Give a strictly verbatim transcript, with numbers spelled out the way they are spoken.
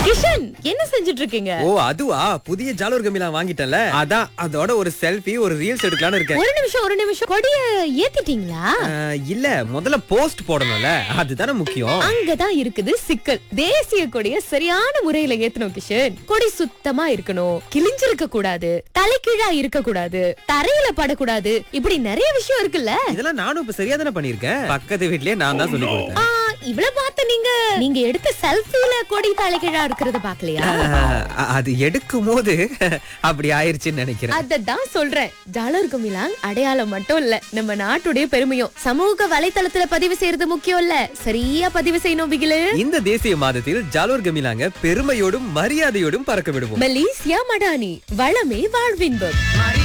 கிஷன், என்ன செஞ்சுட்டு இருக்கீங்க? ஓ அதுவா, புதிய ஜாலூர் கமிலா வாங்கிட்டேன்ல, அதான் அதோட ஒரு செல்ஃபி ஒரு ரீல்ஸ் எடுக்கலாம்னு இருக்கேன். ஒரு நிமிஷம் ஒரு நிமிஷம் கொடிய ஏத்திட்டீங்களா? அஹ், இல்ல முதல்ல போஸ்ட் போடணும்ல, அதுதானே முக்கியம். அங்கதான் இருக்குது சிக்கல். தேசிய கொடிய சரியான முறையில ஏத்தணும் கிஷன். கொடி சுத்தமா இருக்கணும், கிழிஞ்சிருக்க கூடாது, தலைகீழா இருக்க கூடாது, தரையில படக்கூடாது, இப்படி நிறைய விஷயம் இருக்குல்ல. இதெல்லாம் நானும் இப்ப சரியா தானே பண்ணிருக்கேன். பக்கத்து வீட்லயே நான் தான் சொல்லி ஆ, கொடுத்தேன். இவ்வளவு பார்த்து நீங்க நீங்க எடுத்த செல்ஃபில கொடி தலைகீழா இருக்கிறத பாக்கலையா? அஹ், அது எடுக்கும் போது அப்படி ஆயிருச்சுன்னு நினைக்கிறேன். அததான் சொல்றேன். ஜாலர் குமிலாங் அடையாளம் மட்டும் இல்ல, நம்ம நாட்டுடைய பெருமையும். சமூக வலைத்தளத்துல பதிவு செய்யறது முக்கியம் இல்ல, சரியா பதிவு செய்யணும் பிகிலு. இந்த தேசிய மாதத்தில் ஜாலூர் கமிலாங்க பெருமையோடும் மரியாதையோடும் பறக்க விடுவோம். மலேசியா மடானி, வளமே வாழ்வின்பம்.